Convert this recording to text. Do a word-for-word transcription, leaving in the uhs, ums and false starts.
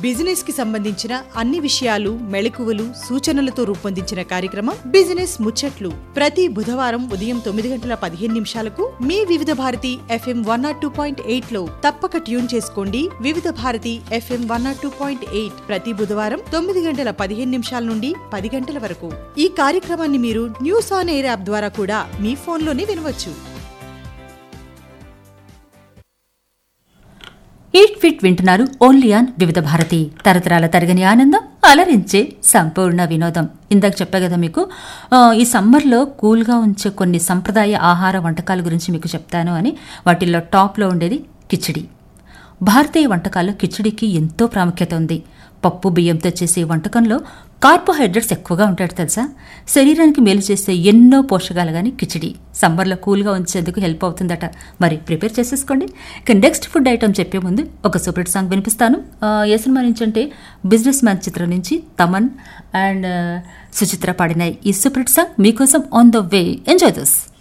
Business కి సంబంధించిన అన్ని విషయాలు, మెళకువలు, సూచనలతో రూపొందించిన కార్యక్రమం బిజినెస్ ముచ్చట్లు. ప్రతి బుధవారం ఉదయం తొమ్మిది గంటల పదిహేను నిమిషాలకు మీ వివిధ Bharati FM one not two point eight లో తప్పక ట్యూన్ చేసుకోండి. వివిధ Bharati FM one not two point eight ప్రతి బుధవారం తొమ్మిది గంటల పదిహేను నిమిషాల నుండి పది గంటల వరకు. ఈ కార్యక్రమాన్ని మీరు న్యూస్ ఆన్ ఎయిర్ యాప్ ద్వారా కూడా మీ ఫోన్లోనే వినవచ్చు. ఈట్ ఫిట్ వింటున్నారు ఓన్లీ ఆన్ వివిధ భారతి, తరతరాల తరగని ఆనందం, అలరించే సంపూర్ణ వినోదం. ఇందాక చెప్పా కదా మీకు, ఈ సమ్మర్లో కూల్గా ఉంచే కొన్ని సంప్రదాయ ఆహార వంటకాల గురించి మీకు చెప్తాను అని. వాటిల్లో టాప్లో ఉండేది కిచిడి. భారతీయ వంటకాల్లో కిచిడికి ఎంతో ప్రాముఖ్యత ఉంది. పప్పు బియ్యంతో చేసే వంటకంలో కార్బోహైడ్రేట్స్ ఎక్కువగా ఉంటాడు తెలుసా. శరీరానికి మేలు చేసే ఎన్నో పోషకాలు కానీ కిచిడి సమ్మర్లో కూల్గా ఉంచేందుకు హెల్ప్ అవుతుందట. మరి ప్రిపేర్ చేసేసుకోండి. ఇక నెక్స్ట్ ఫుడ్ ఐటమ్ చెప్పే ముందు ఒక సూపర్ సాంగ్ వినిపిస్తాను. ఏ సినిమా నుంచి అంటే బిజినెస్ మ్యాన్ చిత్రం నుంచి తమన్ అండ్ సుచిత్ర పాడిన ఈ సూపర్ సాంగ్ మీకోసం on the way. Enjoy this.